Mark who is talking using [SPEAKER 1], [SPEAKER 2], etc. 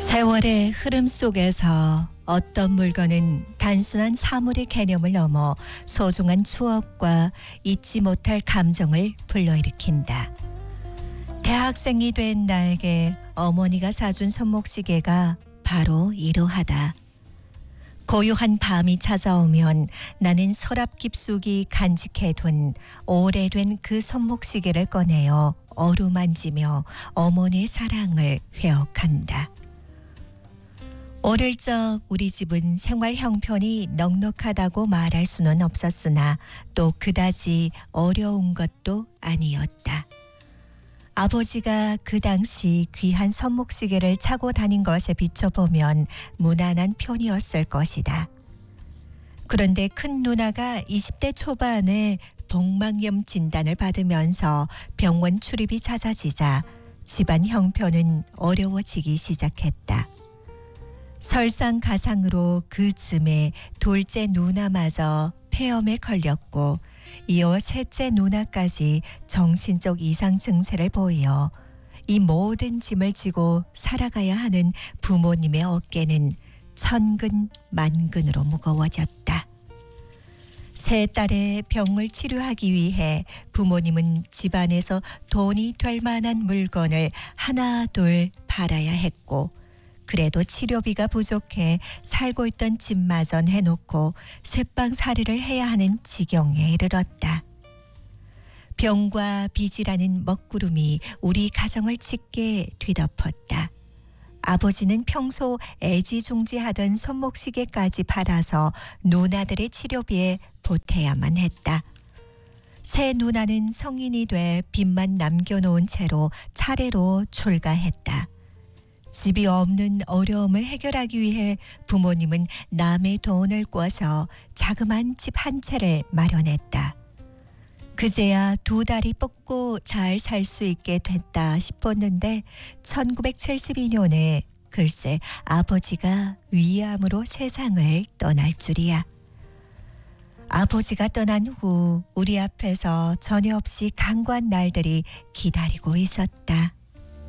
[SPEAKER 1] 세월의 흐름 속에서 어떤 물건은 단순한 사물의 개념을 넘어 소중한 추억과 잊지 못할 감정을 불러일으킨다. 대학생이 된 나에게 어머니가 사준 손목시계가 바로 이러하다. 고요한 밤이 찾아오면 나는 서랍 깊숙이 간직해둔 오래된 그 손목시계를 꺼내어 어루만지며 어머니의 사랑을 회억한다. 어릴 적 우리 집은 생활 형편이 넉넉하다고 말할 수는 없었으나 또 그다지 어려운 것도 아니었다. 아버지가 그 당시 귀한 손목시계를 차고 다닌 것에 비춰보면 무난한 편이었을 것이다. 그런데 큰 누나가 20대 초반에 복막염 진단을 받으면서 병원 출입이 잦아지자 집안 형편은 어려워지기 시작했다. 설상가상으로 그 즈음에 둘째 누나마저 폐염에 걸렸고 이어 셋째 누나까지 정신적 이상 증세를 보여 이 모든 짐을 지고 살아가야 하는 부모님의 어깨는 천근만근으로 무거워졌다. 세 딸의 병을 치료하기 위해 부모님은 집안에서 돈이 될 만한 물건을 하나 둘 팔아야 했고 그래도 치료비가 부족해 살고 있던 집마저 해놓고 새빵살이를 해야 하는 지경에 이르렀다. 병과 빚이라는 먹구름이 우리 가정을 짙게 뒤덮었다. 아버지는 평소 애지중지하던 손목시계까지 팔아서 누나들의 치료비에 보태야만 했다. 새 누나는 성인이 돼 빚만 남겨놓은 채로 차례로 출가했다. 집이 없는 어려움을 해결하기 위해 부모님은 남의 돈을 꿔서 자그만 집 한 채를 마련했다. 그제야 두 다리 뻗고 잘 살 수 있게 됐다 싶었는데 1972년에 글쎄 아버지가 위암으로 세상을 떠날 줄이야. 아버지가 떠난 후 우리 앞에서 전혀 없이 간과한 날들이 기다리고 있었다.